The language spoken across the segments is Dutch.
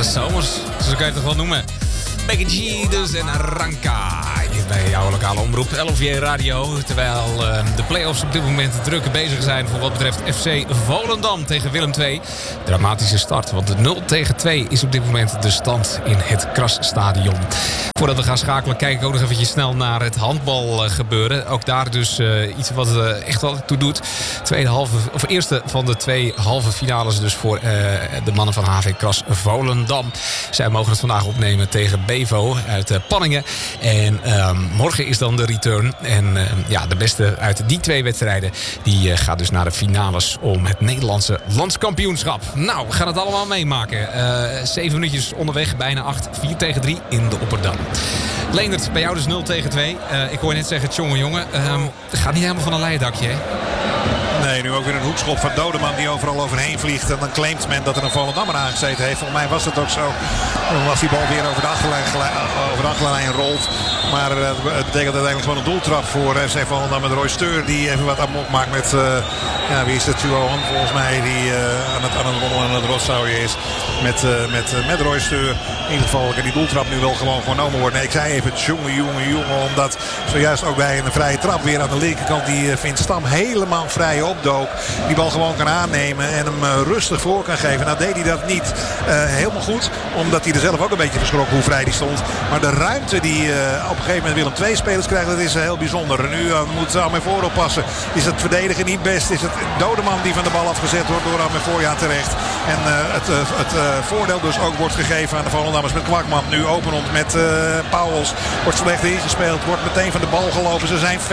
zomers, zo kan je het toch wel noemen. Becky G dus en Ranka. Hier bij jouw lokale omroep LOVJ Radio. Terwijl de play-offs op dit moment druk bezig zijn voor wat betreft FC Volendam tegen Willem II. Dramatische start, want de 0-2 is op dit moment de stand in het Krasstadion. Voordat we gaan schakelen, kijk ik ook nog eventjes snel naar het handbal gebeuren. Ook daar dus iets wat echt wel toe doet. Eerste van de 2 halve finales dus voor de mannen van HV Kras Volendam. Zij mogen het vandaag opnemen tegen Bevo uit Panningen. En morgen is dan de return. En de beste uit die 2 wedstrijden die gaat dus naar de finales om het Nederlandse landskampioenschap. Nou, we gaan het allemaal meemaken. 7 minuutjes onderweg, bijna 8, 4-3 in de Opperdam. Leendert, bij jou dus 0-2. Ik hoor je net zeggen, jongen. Het gaat niet helemaal van een leidakje, hè? Nee, nu ook weer een hoekschop van Dodeman die overal overheen vliegt. En dan claimt men dat er een Volendammer aangezeten heeft. Volgens mij was het ook zo. Dan was die bal weer over de achterlijn rolt. Maar het betekent uiteindelijk gewoon een doeltrap voor FC Volendam met Roy Steur. Die even wat amok maakt met, wie is het? Tuohan volgens mij. Die aan het rommelen aan het rotzooien is. Met Roy Steur. In ieder geval kan die doeltrap nu wel gewoon genomen worden. Nee, ik zei even jongen. Omdat zojuist ook bij een vrije trap weer aan de linkerkant die Vint Stam helemaal vrij opdook. Die bal gewoon kan aannemen en hem rustig voor kan geven. Nou deed hij dat niet helemaal goed. Omdat hij er zelf ook een beetje verschrokken hoe vrij die stond. Maar de ruimte die op een gegeven moment Willem II spelers krijgt, dat is heel bijzonder. Nu moet Amefor oppassen. Is het verdedigen niet best? Is het Dodeman die van de bal afgezet wordt door Amefor? Ja, terecht. En het voordeel dus ook wordt gegeven aan de Volendammers met Kwakman. Nu Openond met Pauwels. Wordt slecht ingespeeld. Wordt meteen van de bal gelopen. Ze zijn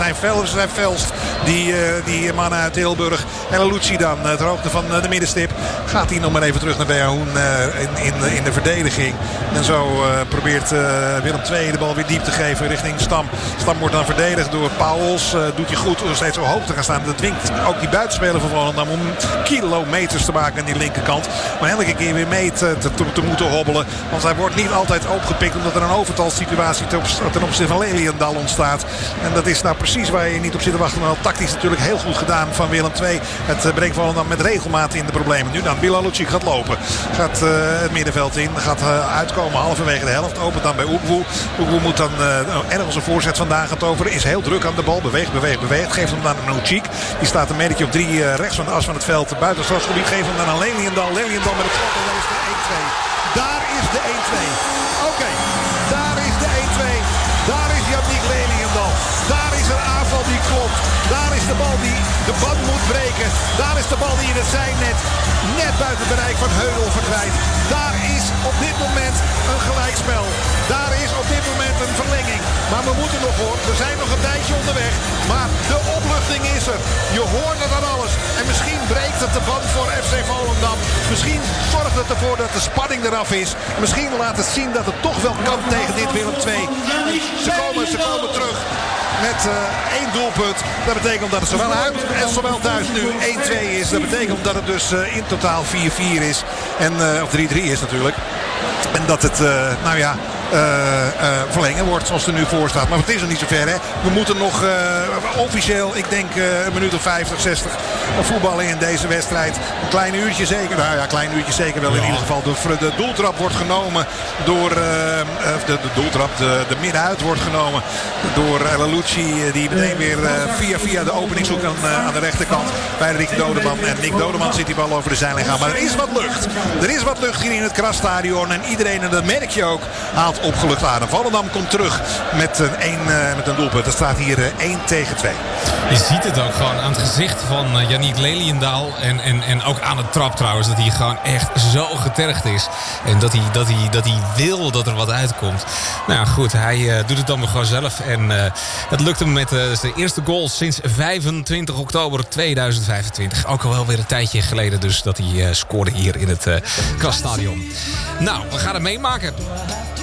felst. Die mannen uit Tilburg. En Lucci dan ter hoogte van de middenstip. Gaat hij nog maar even terug naar Beahoen in de verdediging. En zo probeert Willem II de bal weer diep te geven richting Stam. Stam wordt dan verdedigd door Pauwels. Doet hij goed om steeds zo hoog te gaan staan. Dat dwingt ook die buitenspeler van Volendam om kilometers te maken aan die linkerkant. Maar elke keer weer mee te moeten hobbelen. Want hij wordt niet altijd opgepikt omdat er een overtalssituatie ten opzichte van Leliendal ontstaat. En dat is nou precies waar je niet op zit te wachten. Maar tactisch natuurlijk heel goed gedaan van Willem II. Het brengt Volendam met regelmaat in de problemen. Nu dan Bilal Lucic gaat lopen. Gaat het middenveld in. Gaat uitkomen halverwege de helft. Opent dan bij Oegwu. Oegwu moet dan ergens een voorzet vandaan gaan toveren. Is heel druk aan de bal. Beweegt. Geeft hem dan aan Lucic. Die staat een metertje op 3 rechts van de as van het veld. Buiten het strafgebied. Geeft hem dan aan Leliendal. Leliendal met het schot. En daar is de 1-2. Daar is de 1-2. Oké. Daar is de 1-2. Daar is Yannick Leliendal. Daar is een aanval die klopt. Daar is de bal die de band moet breken. Daar is de bal die in het zijnet net buiten het bereik van Heudel verdwijnt. Daar is op dit moment een gelijkspel. Daar is op dit moment een verlenging. Maar we moeten nog hoor. We zijn nog een tijdje onderweg. Maar de opluchting is er. Je hoort het aan alles. En misschien breekt het de band voor FC Volendam. Misschien zorgt het ervoor dat de spanning eraf is. Misschien laat het zien dat het toch wel kan tegen dit Willem II. Ze komen terug. Met 1 doelpunt. Dat betekent dat het zowel uit en zowel thuis nu 1-2 is. Dat betekent dat het dus in totaal 4-4 is. Of 3-3 is natuurlijk. En dat het, verlengen wordt zoals het er nu voor staat. Maar het is nog niet zo ver, hè. We moeten nog officieel, ik denk een minuut of 50, 60 voetballen in deze wedstrijd. Een klein uurtje zeker. Nou ja, een klein uurtje zeker wel in ieder geval. De doeltrap wordt genomen door... De middenuit wordt genomen door Lucci. Die meteen weer via de opening zoekt aan de rechterkant bij Rick Dodeman. En Nick Dodeman zit die bal over de zijlijn gaan. Maar er is wat lucht. Er is wat lucht hier in het Krasstadion. En iedereen, en dat merk je ook, haalt opgelucht aan. Volendam komt terug met een doelpunt. Er staat hier 1-2. Je ziet het ook gewoon aan het gezicht van Yannick Leliendaal. En ook aan de trap trouwens. Dat hij gewoon echt zo getergd is. En dat hij wil dat er wat uitkomt. Nou ja, goed. Hij doet het dan maar gewoon zelf. En het lukt hem met zijn eerste goal sinds 25 oktober 2025. Ook al wel weer een tijdje geleden dus dat hij scoorde hier in het Krasstadion. Nou, we gaan het meemaken.